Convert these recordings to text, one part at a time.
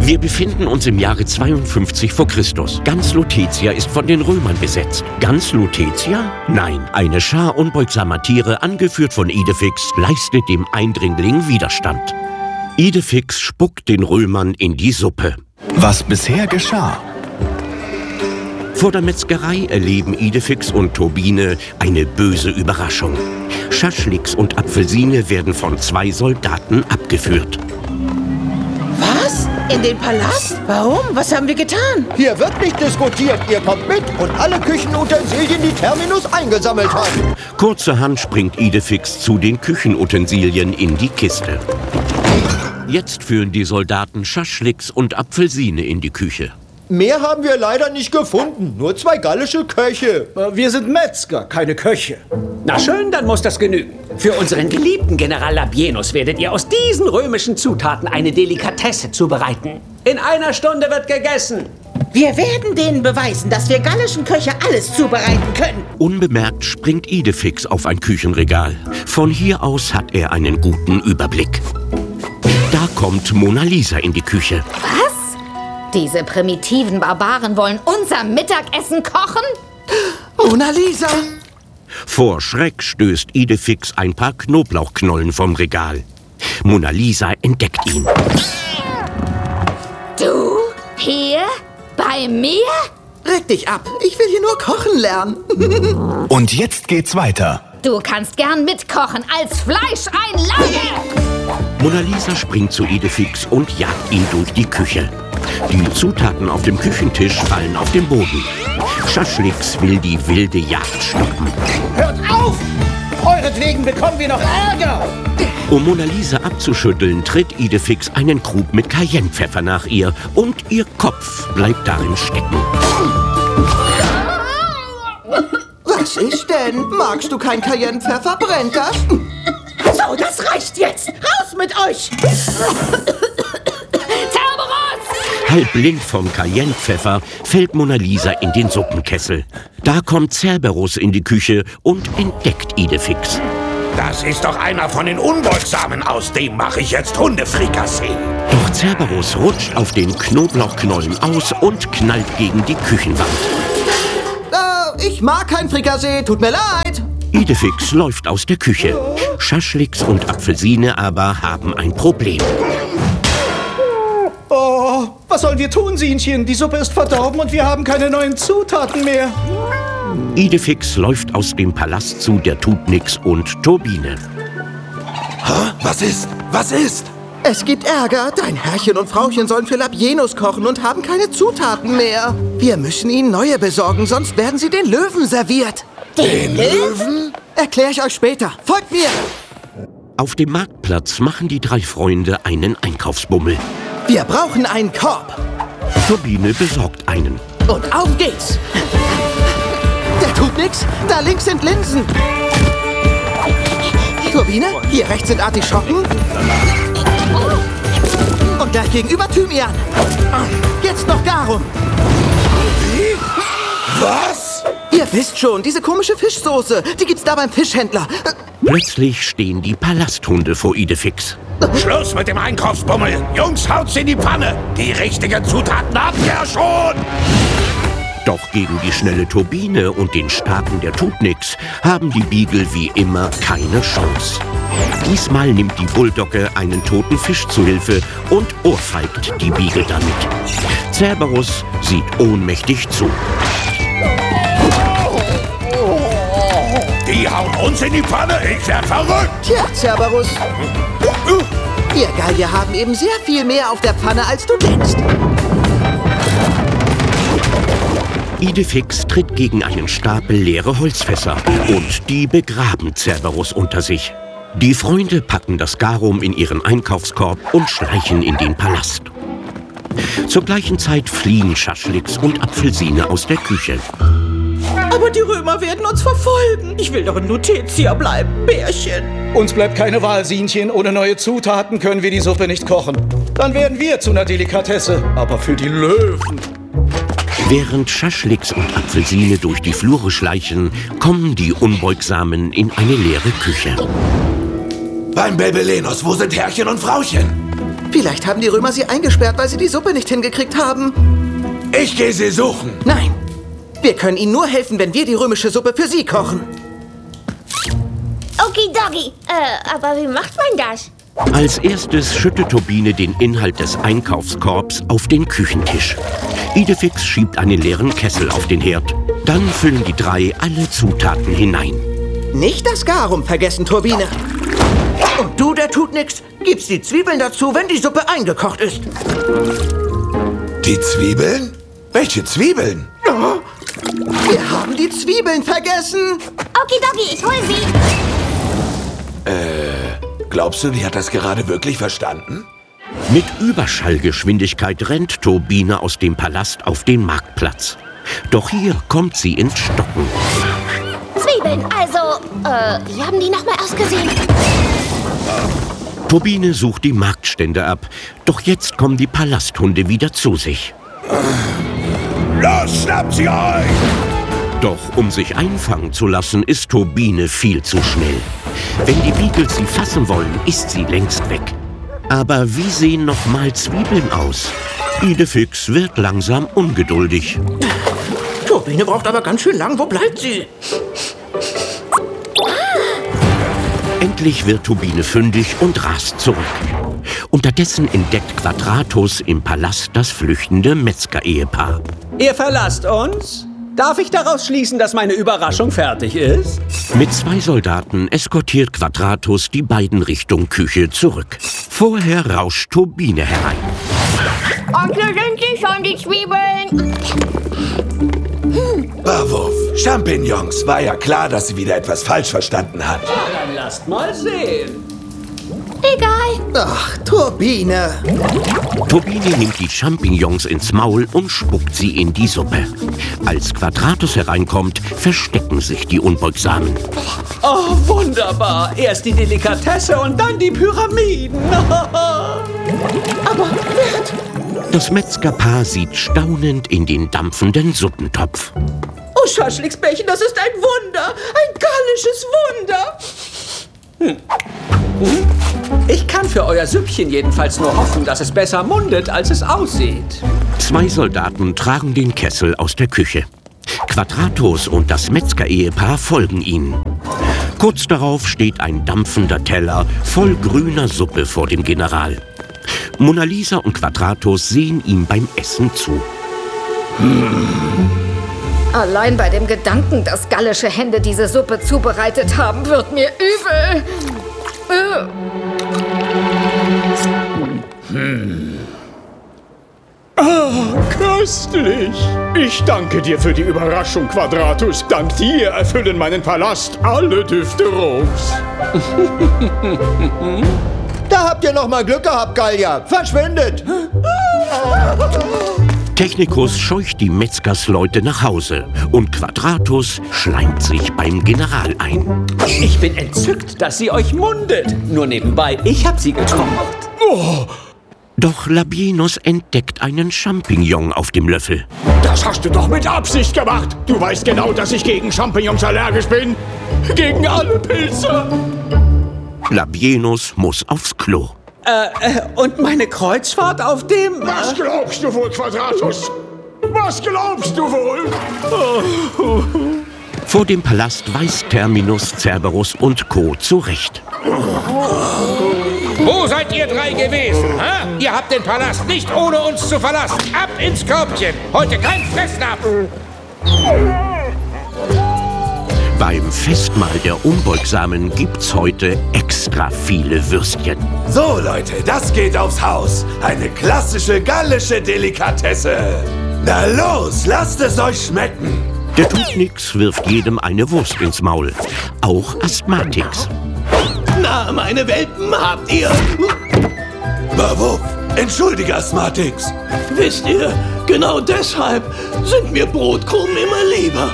Wir befinden uns im Jahre 52 vor Christus. Ganz Lutetia ist von den Römern besetzt. Ganz Lutetia? Nein, eine Schar unbeugsamer Tiere, angeführt von Idefix, leistet dem Eindringling Widerstand. Idefix spuckt den Römern in die Suppe. Was bisher geschah? Vor der Metzgerei erleben Idefix und Turbine eine böse Überraschung. Schaschliks und Apfelsine werden von 2 Soldaten abgeführt. Was? In den Palast? Warum? Was haben wir getan? Hier wird nicht diskutiert. Ihr kommt mit und alle Küchenutensilien, die Terminus eingesammelt hat. Kurzerhand springt Idefix zu den Küchenutensilien in die Kiste. Jetzt führen die Soldaten Schaschliks und Apfelsine in die Küche. Mehr haben wir leider nicht gefunden. Nur 2 gallische Köche. Wir sind Metzger, keine Köche. Na schön, dann muss das genügen. Für unseren geliebten General Labienus werdet ihr aus diesen römischen Zutaten eine Delikatesse zubereiten. In 1 Stunde wird gegessen. Wir werden denen beweisen, dass wir gallischen Köche alles zubereiten können. Unbemerkt springt Idefix auf ein Küchenregal. Von hier aus hat er einen guten Überblick. Da kommt Mona Lisa in die Küche. Was? Diese primitiven Barbaren wollen unser Mittagessen kochen? Mona Lisa! Vor Schreck stößt Idefix ein paar Knoblauchknollen vom Regal. Mona Lisa entdeckt ihn. Du? Hier? Bei mir? Reg dich ab. Ich will hier nur kochen lernen. Und jetzt geht's weiter. Du kannst gern mitkochen als Fleischeinlage! Mona Lisa springt zu Idefix und jagt ihn durch die Küche. Die Zutaten auf dem Küchentisch fallen auf den Boden. Schaschliks will die wilde Jagd stoppen. Hört auf! Euretwegen bekommen wir noch Ärger! Um Mona Lisa abzuschütteln, tritt Idefix einen Krug mit Cayennepfeffer nach ihr und ihr Kopf bleibt darin stecken. Was ist denn? Magst du kein Cayennepfeffer? Brennt das? So, das reicht jetzt. Raus mit euch! Halb blind vom Cayennepfeffer fällt Mona Lisa in den Suppenkessel. Da kommt Cerberus in die Küche und entdeckt Idefix. Das ist doch einer von den Unbeugsamen. Aus dem mache ich jetzt Hundefrikassee. Doch Cerberus rutscht auf den Knoblauchknollen aus und knallt gegen die Küchenwand. Ich mag kein Frikassee, tut mir leid. Idefix läuft aus der Küche. Schaschliks und Apfelsine aber haben ein Problem. Oh, was sollen wir tun, Sinchen? Die Suppe ist verdorben und wir haben keine neuen Zutaten mehr. Idefix läuft aus dem Palast zu der Tutnix und Turbine. Was ist? Was ist? Es gibt Ärger. Dein Herrchen und Frauchen sollen für Labienus kochen und haben keine Zutaten mehr. Wir müssen ihnen neue besorgen, sonst werden sie den Löwen serviert. Den Löwen? Erklär ich euch später. Folgt mir! Auf dem Marktplatz machen die 3 Freunde einen Einkaufsbummel. Wir brauchen einen Korb. Turbine besorgt einen. Und auf geht's. Der tut nix. Da links sind Linsen. Turbine, hier rechts sind Artischocken. Und gleich gegenüber Thymian. Jetzt noch Garum. Wie? Was? Ihr wisst schon, diese komische Fischsoße. Die gibt's da beim Fischhändler. Plötzlich stehen die Palasthunde vor Idefix. Schluss mit dem Einkaufsbummel. Jungs, haut's in die Pfanne. Die richtigen Zutaten habt ihr ja schon. Doch gegen die schnelle Turbine und den starken der Tutnix haben die Beagle wie immer keine Chance. Diesmal nimmt die Bulldogge einen toten Fisch zu Hilfe und ohrfeigt die Beagle damit. Cerberus sieht ohnmächtig zu. Die hauen uns in die Pfanne. Ich werd verrückt. Tja, Cerberus. Wir Gallier haben eben sehr viel mehr auf der Pfanne, als du denkst. Idefix tritt gegen einen Stapel leere Holzfässer und die begraben Cerberus unter sich. Die Freunde packen das Garum in ihren Einkaufskorb und schleichen in den Palast. Zur gleichen Zeit fliehen Schaschliks und Apfelsine aus der Küche. Aber die Römer werden uns verfolgen. Ich will doch in Lutetia bleiben, Bärchen. Uns bleibt keine Wahl, Sinchen. Ohne neue Zutaten können wir die Suppe nicht kochen. Dann werden wir zu einer Delikatesse. Aber für die Löwen. Während Schaschliks und Apfelsine durch die Flure schleichen, kommen die Unbeugsamen in eine leere Küche. Beim Bebelenos, wo sind Herrchen und Frauchen? Vielleicht haben die Römer sie eingesperrt, weil sie die Suppe nicht hingekriegt haben. Ich gehe sie suchen. Nein, wir können ihnen nur helfen, wenn wir die römische Suppe für sie kochen. Okidoki. Aber wie macht man das? Als erstes schüttet Turbine den Inhalt des Einkaufskorbs auf den Küchentisch. Idefix schiebt einen leeren Kessel auf den Herd. Dann füllen die drei alle Zutaten hinein. Nicht das Garum vergessen, Turbine. Und du, der tut nix, gibst die Zwiebeln dazu, wenn die Suppe eingekocht ist. Die Zwiebeln? Welche Zwiebeln? Oh, wir haben die Zwiebeln vergessen. Okidoki, ich hol sie. Glaubst du, die hat das gerade wirklich verstanden? Mit Überschallgeschwindigkeit rennt Turbine aus dem Palast auf den Marktplatz. Doch hier kommt sie ins Stocken. Zwiebeln, also, wie haben die nochmal ausgesehen? Turbine sucht die Marktstände ab. Doch jetzt kommen die Palasthunde wieder zu sich. Los, schnappt sie euch! Doch um sich einfangen zu lassen, ist Turbine viel zu schnell. Wenn die Beagles sie fassen wollen, ist sie längst weg. Aber wie sehen nochmal Zwiebeln aus? Idefix wird langsam ungeduldig. Turbine braucht aber ganz schön lang. Wo bleibt sie? Endlich wird Turbine fündig und rast zurück. Unterdessen entdeckt Quadratus im Palast das flüchtende Metzger-Ehepaar. Ihr verlasst uns? Darf ich daraus schließen, dass meine Überraschung fertig ist? Mit 2 Soldaten eskortiert Quadratus die beiden Richtung Küche zurück. Vorher rauscht Turbine herein. Und hier sind sie schon, die Zwiebeln. Barwurf, Champignons. War ja klar, dass sie wieder etwas falsch verstanden hat. Ja, dann lasst mal sehen. Egal. Ach, Turbine. Turbine nimmt die Champignons ins Maul und spuckt sie in die Suppe. Als Quadratus hereinkommt, verstecken sich die Unbeugsamen. Oh, wunderbar. Erst die Delikatesse und dann die Pyramiden. Aber Bert! Das Metzgerpaar sieht staunend in den dampfenden Suppentopf. Oh, Schaschliksbärchen, das ist ein Wunder. Ein gallisches Wunder. Ich kann für euer Süppchen jedenfalls nur hoffen, dass es besser mundet, als es aussieht. 2 Soldaten tragen den Kessel aus der Küche. Quadratus und das Metzger-Ehepaar folgen ihnen. Kurz darauf steht ein dampfender Teller voll grüner Suppe vor dem General. Mona Lisa und Quadratus sehen ihm beim Essen zu. Allein bei dem Gedanken, dass gallische Hände diese Suppe zubereitet haben, wird mir übel. Köstlich! Ich danke dir für die Überraschung, Quadratus. Dank dir erfüllen meinen Palast alle Düfte Roms. Da habt ihr noch mal Glück gehabt, Gallier. Verschwindet! Technicus scheucht die Metzgersleute nach Hause und Quadratus schleimt sich beim General ein. Ich bin entzückt, dass sie euch mundet. Nur nebenbei, ich hab sie gekocht. Oh, Doch Labienus entdeckt einen Champignon auf dem Löffel. das hast du doch mit Absicht gemacht. Du weißt genau, dass ich gegen Champignons allergisch bin. Gegen alle Pilze. Labienus muss aufs Klo. Und meine Kreuzfahrt auf dem... Was glaubst du wohl, Quadratus? Was glaubst du wohl? Vor dem Palast weist Terminus, Cerberus und Co. zurecht. Wo seid ihr 3 gewesen? Hä? Ihr habt den Palast nicht ohne uns zu verlassen. Ab ins Körbchen. Heute kein Fressnapf. Beim Festmahl der Unbeugsamen gibt's heute extra viele Würstchen. So, Leute, das geht aufs Haus. Eine klassische gallische Delikatesse. Na los, lasst es euch schmecken. Der Tutnix wirft jedem eine Wurst ins Maul. Auch Asthmatix. Na, meine Welpen, habt ihr... Barwurf, entschuldige, Asthmatix. Wisst ihr, genau deshalb sind mir Brotkrumen immer lieber.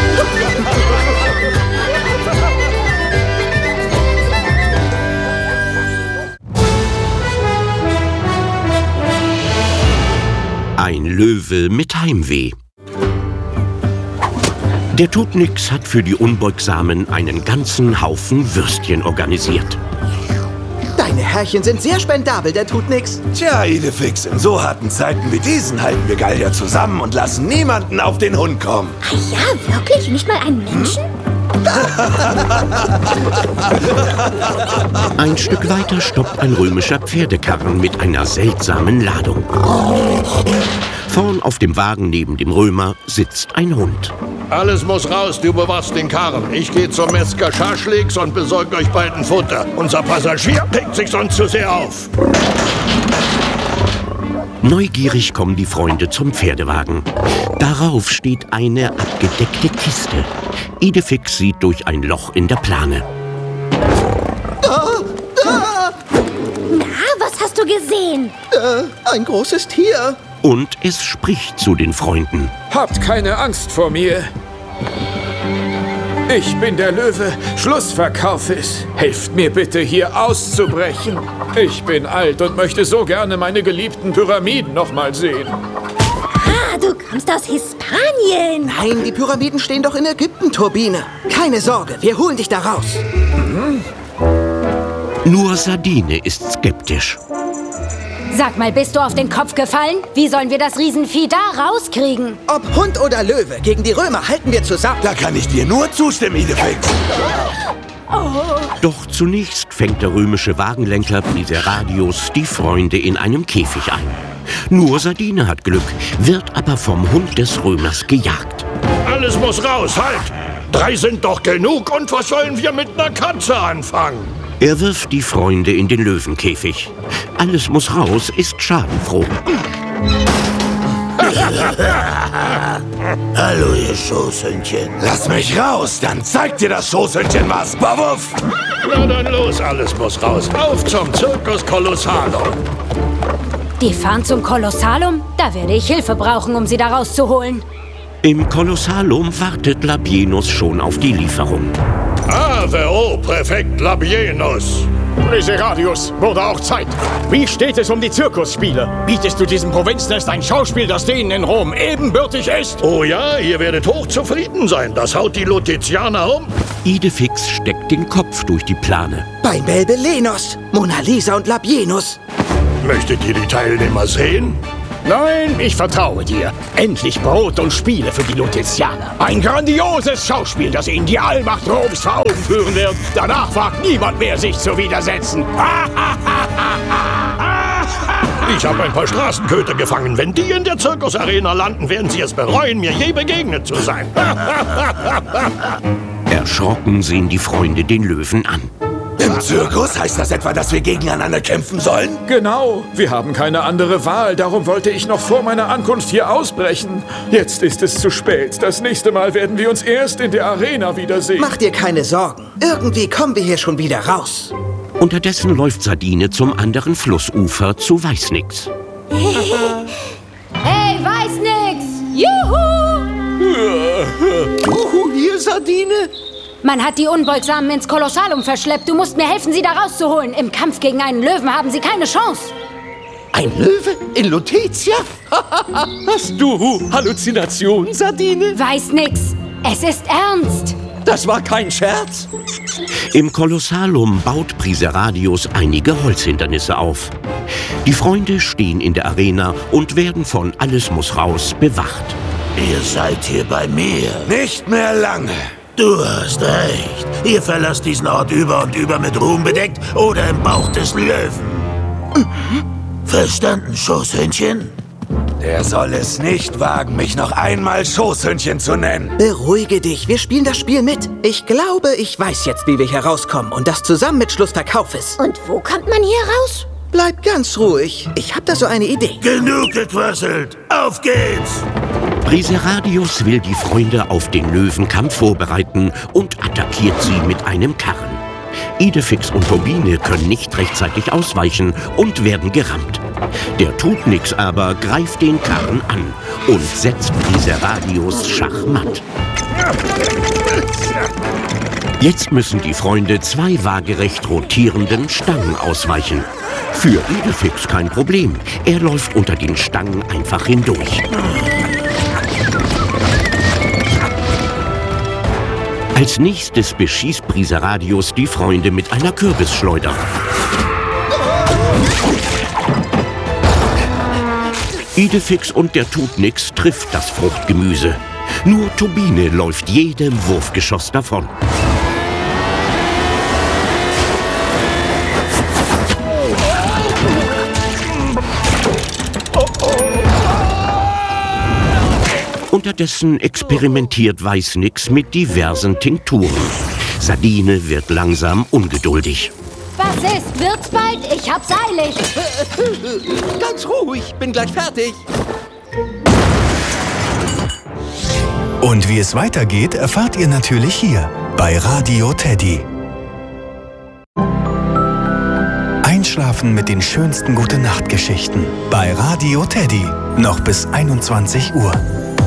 Ein Löwe mit Heimweh. Der Tutnix hat für die Unbeugsamen einen ganzen Haufen Würstchen organisiert. Da Deine Herrchen sind sehr spendabel, der tut nix. Tja, Idefix, in so harten Zeiten wie diesen halten wir Gallier zusammen und lassen niemanden auf den Hund kommen. Ah ja, wirklich? Nicht mal einen Menschen? Ein Stück weiter stoppt ein römischer Pferdekarren mit einer seltsamen Ladung. Vorn auf dem Wagen neben dem Römer sitzt ein Hund. Alles muss raus, du bewachst den Karren. Ich gehe zum Metzger Schaschliks und besorge euch bald ein Futter. Unser Passagier regt sich sonst zu sehr auf. Neugierig kommen die Freunde zum Pferdewagen. Darauf steht eine abgedeckte Kiste. Idefix sieht durch ein Loch in der Plane. Na, was hast du gesehen? Ein großes Tier. Und es spricht zu den Freunden. Habt keine Angst vor mir. Ich bin der Löwe. Schlussverkauf ist. Helft mir bitte, hier auszubrechen. Ich bin alt und möchte so gerne meine geliebten Pyramiden noch mal sehen. Ah, du kommst aus Hispanien. Nein, die Pyramiden stehen doch in Ägypten, Turbine. Keine Sorge, wir holen dich da raus. Nur Sardine ist skeptisch. Sag mal, bist du auf den Kopf gefallen? Wie sollen wir das Riesenvieh da rauskriegen? Ob Hund oder Löwe, gegen die Römer halten wir zusammen. Da kann ich dir nur zustimmen, Idefix. Doch zunächst fängt der römische Wagenlenker Priseradius die Freunde in einem Käfig ein. Nur Sardine hat Glück, wird aber vom Hund des Römers gejagt. Alles muss raus, halt! 3 sind doch genug und was sollen wir mit einer Katze anfangen? Er wirft die Freunde in den Löwenkäfig. Alles muss raus, ist schadenfroh. Hallo, ihr Schoßhündchen. Lass mich raus, dann zeigt dir das Schoßhündchen was. Bawuff! Na dann los, alles muss raus. Auf zum Circus Colossalum. Die fahren zum Kolossalum? Da werde ich Hilfe brauchen, um sie da rauszuholen. Im Kolossalum wartet Labienus schon auf die Lieferung. Ave, oh, Präfekt Labienus. Priseradius, wurde auch Zeit. Wie steht es um die Zirkusspiele? Bietest du diesem Provinznest ein Schauspiel, das denen in Rom ebenbürtig ist? Oh ja, ihr werdet hochzufrieden sein. Das haut die Lutizianer um. Idefix steckt den Kopf durch die Plane. Bei Melbelenos, Mona Lisa und Labienus. Möchtet ihr die Teilnehmer sehen? Nein, ich vertraue dir. Endlich Brot und Spiele für die Lutizianer. Ein grandioses Schauspiel, das ihnen die Allmacht Roms vor Augen führen wird. Danach wagt niemand mehr, sich zu widersetzen. Ich habe ein paar Straßenköter gefangen. Wenn die in der Zirkusarena landen, werden sie es bereuen, mir je begegnet zu sein. Erschrocken sehen die Freunde den Löwen an. Im Zirkus heißt das etwa, dass wir gegeneinander kämpfen sollen? Genau, wir haben keine andere Wahl. Darum wollte ich noch vor meiner Ankunft hier ausbrechen. Jetzt ist es zu spät. Das nächste Mal werden wir uns erst in der Arena wiedersehen. Mach dir keine Sorgen. Irgendwie kommen wir hier schon wieder raus. Unterdessen läuft Sardine zum anderen Flussufer zu Weißnix. Hey, Weißnix! Juhu! Juhu, hier, Sardine? Man hat die Unbeugsamen ins Kolossalum verschleppt. Du musst mir helfen, sie da rauszuholen. Im Kampf gegen einen Löwen haben sie keine Chance. Ein Löwe in Lutetia? Hast du Halluzinationen, Sardine? Weiß nix. Es ist ernst. Das war kein Scherz. Im Kolossalum baut Priseradius einige Holzhindernisse auf. Die Freunde stehen in der Arena und werden von Alles muss raus bewacht. Ihr seid hier bei mir. Nicht mehr lange. Du hast recht. Ihr verlasst diesen Ort über und über mit Ruhm bedeckt oder im Bauch des Löwen. Verstanden, Schoßhündchen? Der soll es nicht wagen, mich noch einmal Schoßhündchen zu nennen. Beruhige dich, wir spielen das Spiel mit. Ich glaube, ich weiß jetzt, wie wir hier rauskommen. Und das zusammen mit Schlussverkauf ist. Und wo kommt man hier raus? Bleib ganz ruhig. Ich habe da so eine Idee. Genug gequasselt. Auf geht's! Priseradius will die Freunde auf den Löwenkampf vorbereiten und attackiert sie mit einem Karren. Idefix und Turbine können nicht rechtzeitig ausweichen und werden gerammt. Der Tutnix aber greift den Karren an und setzt Priseradius schachmatt. Jetzt müssen die Freunde 2 waagerecht rotierenden Stangen ausweichen. Für Idefix kein Problem. Er läuft unter den Stangen einfach hindurch. Als nächstes beschießt Priseradius die Freunde mit einer Kürbisschleuder. Idefix und der Tutnix trifft das Fruchtgemüse. Nur Turbine läuft jedem Wurfgeschoss davon. Unterdessen experimentiert Weißnix mit diversen Tinkturen. Sardine wird langsam ungeduldig. Was ist? Wird's bald? Ich hab's eilig. Ganz ruhig, bin gleich fertig. Und wie es weitergeht, erfahrt ihr natürlich hier bei Radio Teddy. Einschlafen mit den schönsten Gute-Nacht-Geschichten bei Radio Teddy. Noch bis 21 Uhr.